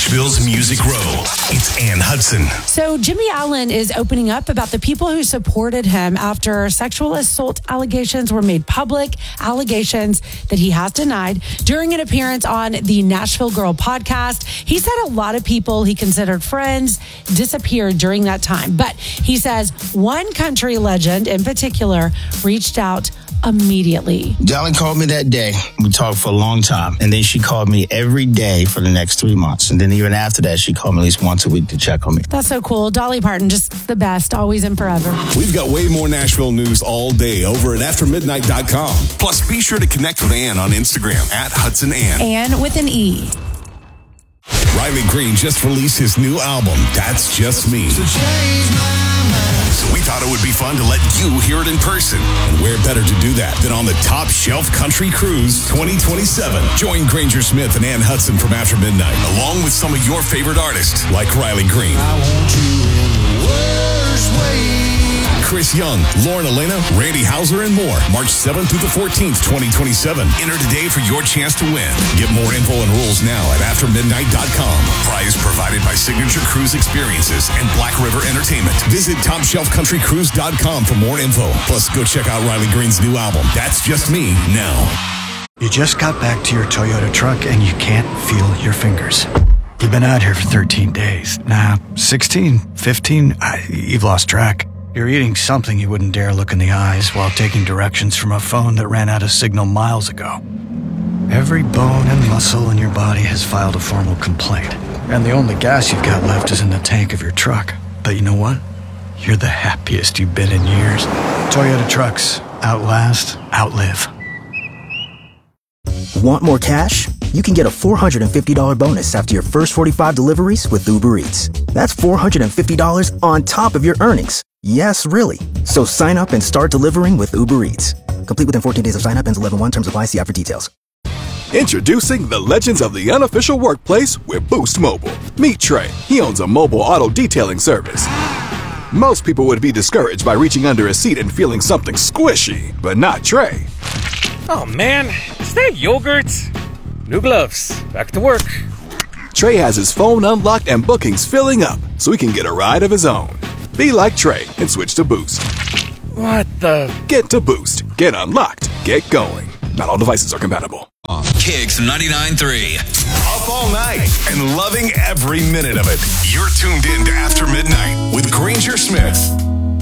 Nashville's Music Row. It's Ann Hudson. So Jimmy Allen is opening up about the people who supported him after sexual assault allegations were made public, allegations that he has denied. During an appearance on the Nashville Girl podcast, he said a lot of people he considered friends disappeared during that time. But he says one country legend in particular reached out immediately. Dolly called me that day. We talked for a long time. And then she called me every day for the next 3 months. And then even after that, she called me at least once a week to check on me. That's so cool. Dolly Parton, just the best, always and forever. We've got way more Nashville news all day over at aftermidnight.com. Plus, be sure to connect with Ann on Instagram at Hudson Ann. Ann with an E. Riley Green just released his new album, That's Just Me. So we thought it would be fun to let you hear it in person. And where better to do that than on the Top Shelf Country Cruise 2027. Join Granger Smith and Ann Hudson from After Midnight, along with some of your favorite artists, like Riley Green, I want you in the worst way. Chris Young, Lauren Elena, Randy Houser, and more. March 7th through the 14th, 2027. Enter today for your chance to win. Get more info and rules now at aftermidnight.com. Prize provided by Signature Cruise Experiences and Black River Entertainment. Visit TopShelfCountryCruise.com for more info. Plus, go check out Riley Green's new album, That's Just Me, now. You just got back to your Toyota truck and you can't feel your fingers. You've been out here for 13 days. 16, 15, you've lost track. You're eating something you wouldn't dare look in the eyes while taking directions from a phone that ran out of signal miles ago. Every bone and muscle in your body has filed a formal complaint, and the only gas you've got left is in the tank of your truck. But you know what? You're the happiest you've been in years. Toyota trucks. Outlast, outlive. Want more cash? You can get a $450 bonus after your first 45 deliveries with Uber Eats. That's $450 on top of your earnings. Yes, really. So sign up and start delivering with Uber Eats. Complete within 14 days of sign up. Ends 11/1. Terms apply. See app for details. Introducing the legends of the unofficial workplace with Boost Mobile. Meet Trey. He owns a mobile auto detailing service. Most people would be discouraged by reaching under a seat and feeling something squishy, but not Trey. Oh man, is that yogurt? New gloves. Back to work. Trey has his phone unlocked and bookings filling up, so he can get a ride of his own. Be like Trey and switch to Boost. What the? Get to Boost. Get unlocked. Get going. Not all devices are compatible. Kicks 99.3. Up all night and loving every minute of it. You're tuned in to After Midnight with Granger Smith.